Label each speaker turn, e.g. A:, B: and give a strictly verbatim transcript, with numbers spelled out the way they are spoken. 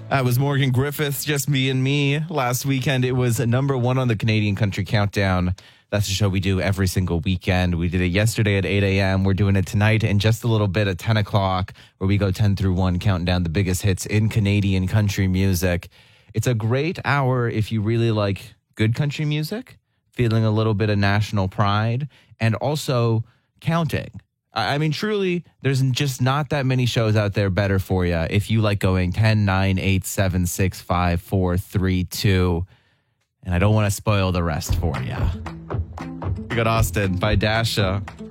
A: That was Morgan Griffiths, Just Me and Me. Last weekend, it was number one on the Canadian Country Countdown. That's a show we do every single weekend. We did it yesterday at eight a.m. We're doing it tonight in just a little bit at ten o'clock, where we go ten through one, counting down the biggest hits in Canadian country music. It's a great hour if you really like good country music, feeling a little bit of national pride, and also counting. I mean, truly, there's just not that many shows out there better for you if you like going ten, nine, eight, seven, six, five, four, three, two. And I don't want to spoil the rest for you. We got Austin by Dasha.